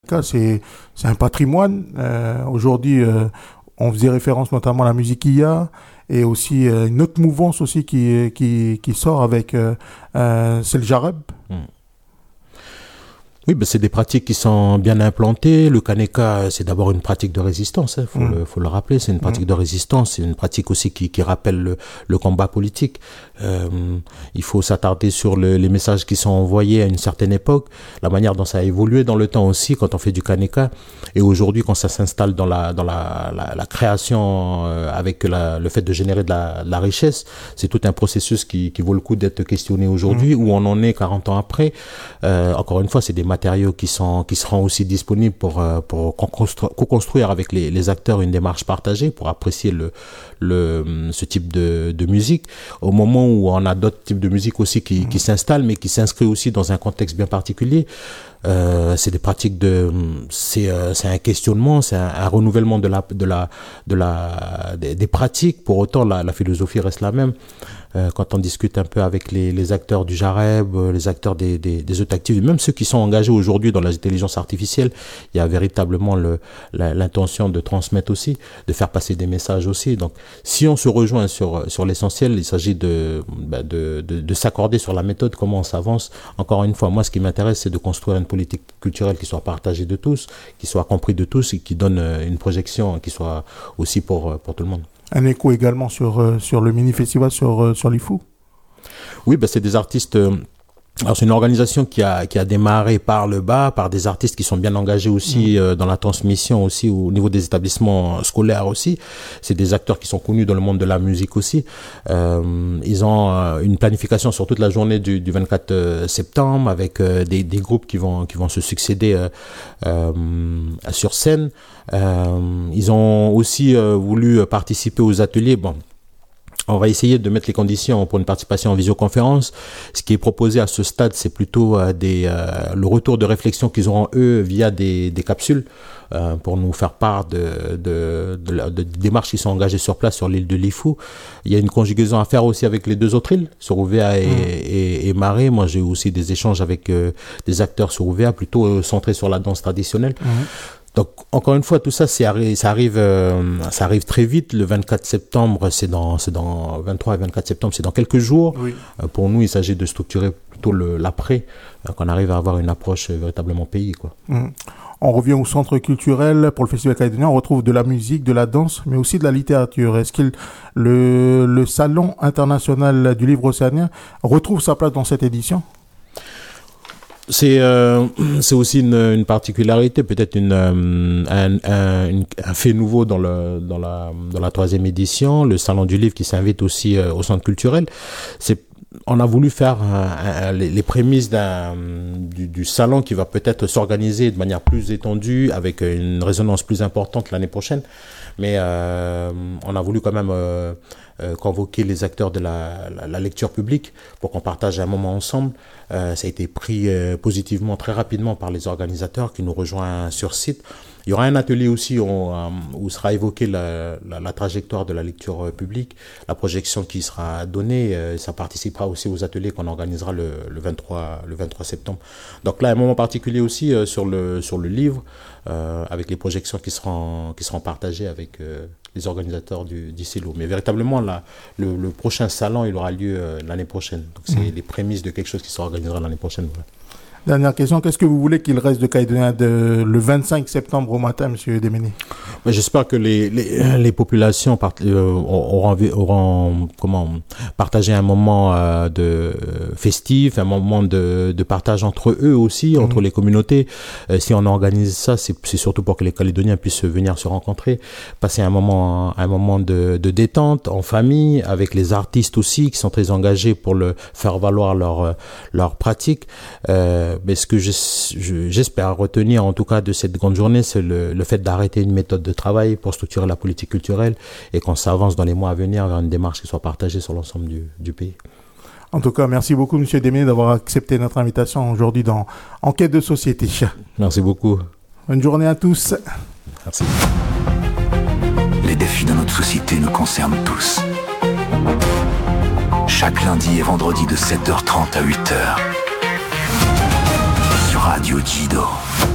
C'est un patrimoine. Aujourd'hui, on faisait référence notamment à la musique IA et aussi une autre mouvance aussi qui sort avec, c'est le Jareb. Oui, ben c'est des pratiques qui sont bien implantées. Le Kaneka, c'est d'abord une pratique de résistance, faut le rappeler. C'est une pratique de résistance, c'est une pratique aussi qui rappelle le combat politique. Il faut s'attarder sur les messages qui sont envoyés à une certaine époque, la manière dont ça a évolué dans le temps aussi quand on fait du Kaneka, et aujourd'hui quand ça s'installe dans la création avec le fait de générer de la richesse. C'est tout un processus qui vaut le coup d'être questionné aujourd'hui, où on en est 40 ans après. Encore une fois, c'est des matériaux qui seront aussi disponibles pour co-construire avec les acteurs une démarche partagée pour apprécier ce type de musique, au moment où on a d'autres types de musique aussi qui s'installent, mais qui s'inscrivent aussi dans un contexte bien particulier. C'est des pratiques c'est un questionnement, c'est un renouvellement des pratiques. Pour autant, la philosophie reste la même. Quand on discute un peu avec les acteurs du Jareb, les acteurs des autres actifs, même ceux qui sont engagés aujourd'hui dans l'intelligence artificielle, il y a véritablement l'intention de transmettre aussi, de faire passer des messages aussi. Donc, si on se rejoint sur l'essentiel, il s'agit de s'accorder sur la méthode, comment on s'avance. Encore une fois, moi, ce qui m'intéresse, c'est de construire une politique culturelle qui soit partagée de tous, qui soit comprise de tous et qui donne une projection qui soit aussi pour tout le monde. Un écho également sur le mini-festival sur l'IFU. Oui, c'est des artistes. Alors c'est une organisation qui a démarré par le bas, par des artistes qui sont bien engagés aussi dans la transmission aussi au niveau des établissements scolaires aussi. C'est des acteurs qui sont connus dans le monde de la musique aussi. Ils ont une planification sur toute la journée du 24 septembre avec des groupes qui vont se succéder sur scène. Ils ont aussi voulu participer aux ateliers. On va essayer de mettre les conditions pour une participation en visioconférence. Ce qui est proposé à ce stade, c'est plutôt le retour de réflexion qu'ils auront eux via des capsules pour nous faire part de démarches qui sont engagées sur place sur l'île de l'IFU. Il y a une conjugaison à faire aussi avec les deux autres îles, sur Ouvéa et Maré. Moi, j'ai eu aussi des échanges avec des acteurs sur Ouvéa, plutôt centrés sur la danse traditionnelle. Donc, encore une fois, tout ça, ça arrive très vite. Le 24 septembre, c'est dans 23 et 24 septembre, c'est dans quelques jours. Oui. Pour nous, il s'agit de structurer plutôt l'après, qu'on arrive à avoir une approche véritablement pays, quoi. On revient au centre culturel pour le Festival calédonien. On retrouve de la musique, de la danse, mais aussi de la littérature. Est-ce que le Salon international du livre océanien retrouve sa place dans cette édition ? C'est aussi une particularité, peut-être un fait nouveau dans la troisième édition, le Salon du livre qui s'invite aussi au centre culturel. On a voulu faire les prémices du salon qui va peut-être s'organiser de manière plus étendue avec une résonance plus importante l'année prochaine. Mais on a voulu quand même convoquer les acteurs de la lecture publique pour qu'on partage un moment ensemble. Ça a été pris positivement très rapidement par les organisateurs qui nous rejoignent sur site. Il y aura un atelier aussi où sera évoquée la trajectoire de la lecture publique, la projection qui sera donnée. Ça participera aussi aux ateliers qu'on organisera le 23 septembre. Donc là, un moment particulier aussi sur le livre, avec les projections qui seront partagées avec les organisateurs du CILO. Mais véritablement, le prochain salon, il aura lieu l'année prochaine. Donc c'est les prémices de quelque chose qui sera organisé l'année prochaine. Voilà. Dernière question, qu'est-ce que vous voulez qu'il reste de Calédonien le 25 septembre au matin, M. Déméné ? J'espère que les populations auront partagé un moment festif, un moment de partage entre eux aussi, entre les communautés. Si on organise ça, c'est surtout pour que les Calédoniens puissent venir se rencontrer, passer un moment de détente en famille, avec les artistes aussi qui sont très engagés pour faire valoir leur pratique. Mais ce que j'espère retenir en tout cas de cette grande journée, c'est le fait d'arrêter une méthode de travail pour structurer la politique culturelle et qu'on s'avance dans les mois à venir vers une démarche qui soit partagée sur l'ensemble du pays. En tout cas, merci beaucoup M. Déméné d'avoir accepté notre invitation aujourd'hui dans Enquête de société. Merci beaucoup. Bonne journée à tous. Merci. Les défis de notre société nous concernent tous. Chaque lundi et vendredi de 7h30 à 8h. Radio Jido.